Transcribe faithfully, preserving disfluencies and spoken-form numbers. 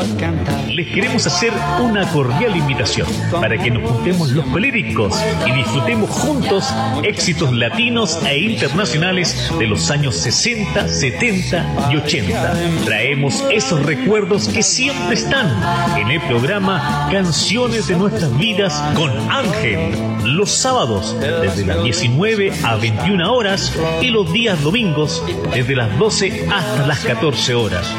Les queremos hacer una cordial invitación para que nos juntemos los coléricos y disfrutemos juntos éxitos latinos e internacionales de los años sesenta, setenta y ochenta. Traemos esos recuerdos que siempre están en el programa Canciones de Nuestras Vidas con Ángel, los sábados desde las diecinueve a veintiuna horas y los días domingos desde las doce hasta las catorce horas.